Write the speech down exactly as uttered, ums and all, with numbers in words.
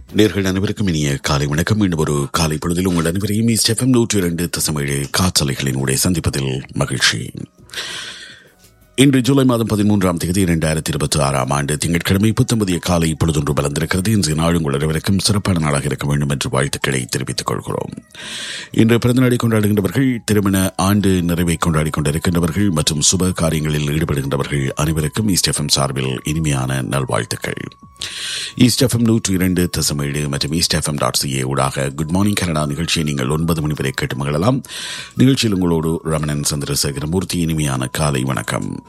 நேர்கள் அனைவருக்கும் இனிய காலை வணக்கம். மீண்டும் ஒரு காலை பொழுதில் உங்கள் அனைவரையும் ஈஸ்ட் எஃப்எம் நூற்றி இரண்டு தசமேழு காற்றலைகளின் ஊடே சந்திப்பதில் மகிழ்ச்சி. இன்று ஜூலை மாதம் பதிமூன்றாம் தேதி இரண்டாயிரத்தி இருபத்தி ஆறாம் ஆண்டு திங்கட்கிழமை புத்தம்பதிய காலை பொழுதொன்று பலந்திருக்கிறது. இன்றைய நாள் உங்கள் அனைவருக்கும் சிறப்பான நாளாக இருக்க வேண்டும் என்று வாழ்த்துக்களை தெரிவித்துக் கொள்கிறோம். இன்று பிறந்தநாளை கொண்டாடுகின்றவர்கள், திருமண ஆண்டு நிறைவை கொண்டாடி கொண்டிருக்கின்றவர்கள் மற்றும் சுப காரியங்களில் ஈடுபடுகின்றவர்கள் அனைவருக்கும் ஈஸ்ட் எஃப்எம் சார்பில் இனிமையான நல்வாழ்த்துக்கள். ஈஸ்ட் எஃப்எம் நூற்றி இரண்டு தசமேழு மற்றும் ஈஸ்ட் எஃப்எம் டாட் சிஏ ஊடாக குட் மார்னிங் கனடா நிகழ்ச்சியை நீங்கள் ஒன்பது மணி வரை கேட்டு மகிழலாம். நிகழ்ச்சியில் உங்களோடு ரமணன் சந்திரசேகரமூர்த்தி. இனிமையான காலை வணக்கம்.